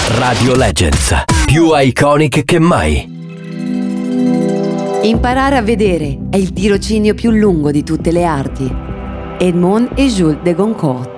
Radio Legends, più iconic che mai. Imparare a vedere è il tirocinio più lungo di tutte le arti. Edmond et Jules de Goncourt.